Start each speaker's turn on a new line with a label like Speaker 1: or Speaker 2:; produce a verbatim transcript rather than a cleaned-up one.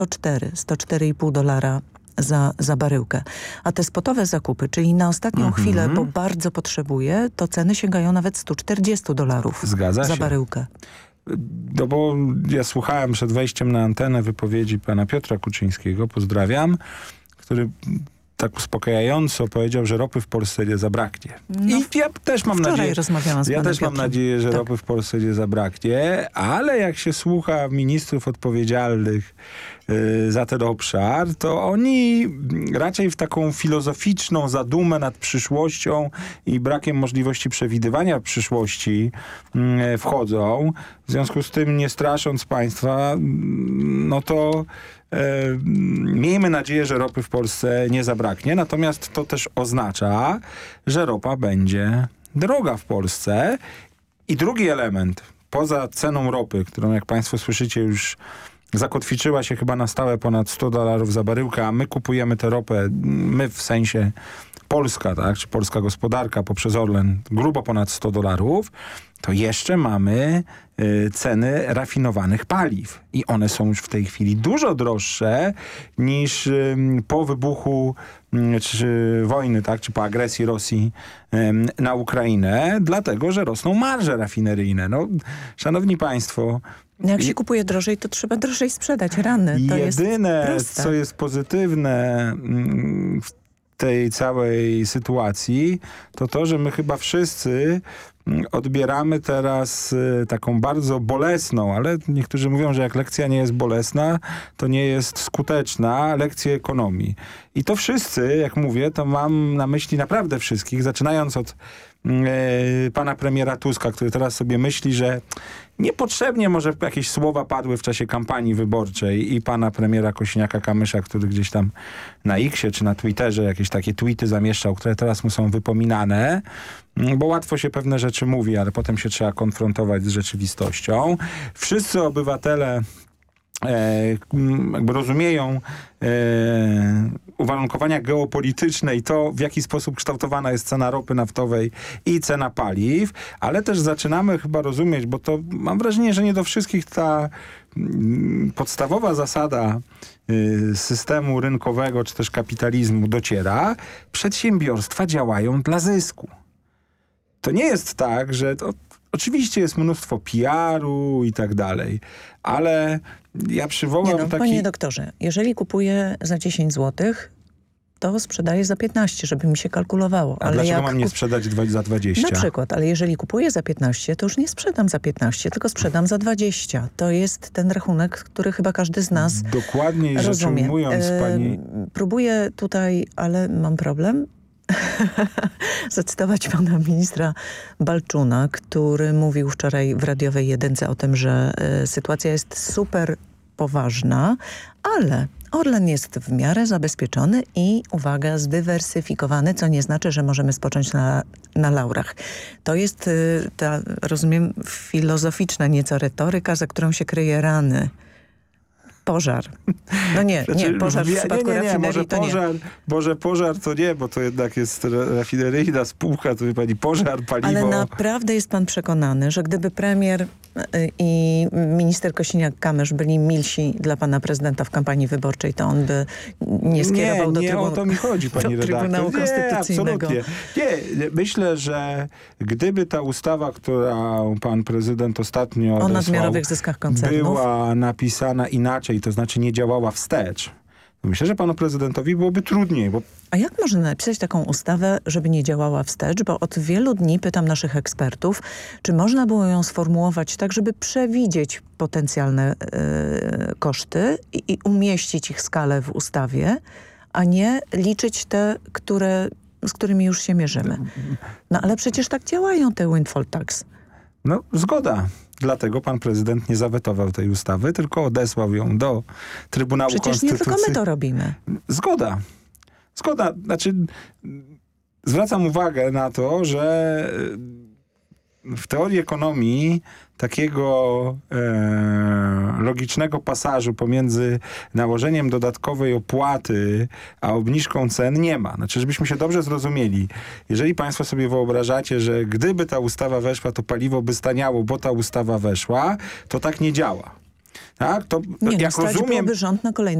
Speaker 1: sto cztery, sto cztery i pół dolara za, za baryłkę. A te spotowe zakupy, czyli na ostatnią
Speaker 2: Mhm.
Speaker 1: chwilę, bo bardzo potrzebuję, to ceny sięgają nawet stu czterdziestu dolarów
Speaker 2: Zgadza
Speaker 1: za
Speaker 2: się.
Speaker 1: baryłkę.
Speaker 2: No bo ja słuchałem przed wejściem na antenę wypowiedzi pana Piotra Kuczyńskiego, pozdrawiam, który tak uspokajająco powiedział, że ropy w Polsce nie zabraknie.
Speaker 1: No,
Speaker 2: I ja też mam
Speaker 1: wczoraj
Speaker 2: nadzieję,
Speaker 1: rozmawiałam z
Speaker 2: ja
Speaker 1: panem
Speaker 2: też mam
Speaker 1: Piotrem.
Speaker 2: nadzieję, że
Speaker 1: Tak.
Speaker 2: ropy w Polsce nie zabraknie, ale jak się słucha ministrów odpowiedzialnych y, za ten obszar, to oni raczej w taką filozoficzną zadumę nad przyszłością i brakiem możliwości przewidywania przyszłości y, wchodzą. W związku z tym, nie strasząc państwa, no to E, miejmy nadzieję, że ropy w Polsce nie zabraknie, natomiast to też oznacza, że ropa będzie droga w Polsce. I drugi element, poza ceną ropy, którą jak państwo słyszycie już zakotwiczyła się chyba na stałe ponad sto dolarów za baryłkę, a my kupujemy tę ropę, my w sensie Polska, tak, czy polska gospodarka poprzez Orlen grubo ponad sto dolarów, to jeszcze mamy y, ceny rafinowanych paliw. I one są już w tej chwili dużo droższe niż y, po wybuchu y, czy wojny, tak, czy po agresji Rosji y, na Ukrainę, dlatego, że rosną marże rafineryjne. No, szanowni państwo,
Speaker 1: Jak się kupuje drożej, to trzeba drożej sprzedać. Rany. To
Speaker 2: jedyne,
Speaker 1: jest proste.
Speaker 2: co jest pozytywne mm, w tej całej sytuacji, to to, że my chyba wszyscy mm, odbieramy teraz y, taką bardzo bolesną, ale niektórzy mówią, że jak lekcja nie jest bolesna, to nie jest skuteczna, lekcję ekonomii. I to wszyscy, jak mówię, to mam na myśli naprawdę wszystkich, zaczynając od y, pana premiera Tuska, który teraz sobie myśli, że niepotrzebnie może jakieś słowa padły w czasie kampanii wyborczej, i pana premiera Kosiniaka-Kamysza, który gdzieś tam na X-ie czy na Twitterze jakieś takie tweety zamieszczał, które teraz mu są wypominane, bo łatwo się pewne rzeczy mówi, ale potem się trzeba konfrontować z rzeczywistością. Wszyscy obywatele E, jakby rozumieją e, uwarunkowania geopolityczne i to, w jaki sposób kształtowana jest cena ropy naftowej i cena paliw, ale też zaczynamy chyba rozumieć, bo to mam wrażenie, że nie do wszystkich ta mm, podstawowa zasada y, systemu rynkowego czy też kapitalizmu dociera. Przedsiębiorstwa działają dla zysku. To nie jest tak, że to oczywiście jest mnóstwo P R-u i tak dalej, ale ja przywołam
Speaker 1: Nie no,
Speaker 2: taki...
Speaker 1: Panie doktorze, jeżeli kupuję za dziesięć złotych, to sprzedaję za piętnaście, żeby mi się kalkulowało.
Speaker 2: A
Speaker 1: ale
Speaker 2: dlaczego
Speaker 1: jak
Speaker 2: mam nie
Speaker 1: kup...
Speaker 2: sprzedać dwa, za dwadzieścia?
Speaker 1: Na przykład, ale jeżeli kupuję za piętnaście, to już nie sprzedam za piętnaście, tylko sprzedam za dwadzieścia. To jest ten rachunek, który chyba każdy z nas
Speaker 2: Dokładniej rzecz
Speaker 1: rozumie.
Speaker 2: ujmując,
Speaker 1: E,
Speaker 2: pani...
Speaker 1: Próbuję tutaj, ale mam problem, zacytować pana ministra Balczuna, który mówił wczoraj w radiowej jedynce o tym, że y, sytuacja jest super poważna, ale Orlen jest w miarę zabezpieczony i, uwaga, zdywersyfikowany, co nie znaczy, że możemy spocząć na, na laurach. To jest y, ta, rozumiem, filozoficzna nieco retoryka, za którą się kryje rany. Pożar. No nie,
Speaker 2: Znaczy,
Speaker 1: nie, pożar w
Speaker 2: nie,
Speaker 1: przypadku
Speaker 2: nie, nie,
Speaker 1: rafinerii
Speaker 2: może
Speaker 1: to nie.
Speaker 2: pożar, może pożar to nie, bo to jednak jest rafineryjna spółka, to wie pani, pożar, paliwo...
Speaker 1: Ale naprawdę jest pan przekonany, że gdyby premier i minister Kosiniak-Kamysz byli milsi dla pana prezydenta w kampanii wyborczej, to on by nie skierował
Speaker 2: nie,
Speaker 1: do,
Speaker 2: nie
Speaker 1: trybun-
Speaker 2: o to mi chodzi, pani
Speaker 1: do Trybunału
Speaker 2: redaktor. Nie,
Speaker 1: Konstytucyjnego.
Speaker 2: absolutnie. Nie, myślę, że gdyby ta ustawa, którą pan prezydent ostatnio
Speaker 1: O
Speaker 2: odesłał,
Speaker 1: nadmiarowych zyskach koncernów
Speaker 2: była napisana inaczej, to znaczy nie działała wstecz, myślę, że panu prezydentowi byłoby trudniej, bo
Speaker 1: A jak można napisać taką ustawę, żeby nie działała wstecz? Bo od wielu dni pytam naszych ekspertów, czy można było ją sformułować tak, żeby przewidzieć potencjalne y, koszty i, i umieścić ich skalę w ustawie, a nie liczyć te, które, z którymi już się mierzymy. No ale przecież tak działają te windfall tax.
Speaker 2: no zgoda. Dlatego pan prezydent nie zawetował tej ustawy, tylko odesłał ją do Trybunału
Speaker 1: Przecież nie
Speaker 2: Konstytucyjnego.
Speaker 1: tylko my to robimy.
Speaker 2: Zgoda. Zgoda. Znaczy, zwracam uwagę na to, że w teorii ekonomii takiego e, logicznego pasażu pomiędzy nałożeniem dodatkowej opłaty a obniżką cen nie ma. Znaczy, żebyśmy się dobrze zrozumieli. Jeżeli państwo sobie wyobrażacie, że gdyby ta ustawa weszła, to paliwo by staniało, bo ta ustawa weszła, to tak nie działa. Tak? To,
Speaker 1: Nie, no,
Speaker 2: jak
Speaker 1: stać
Speaker 2: rozumiem,
Speaker 1: byłoby rząd na kolejne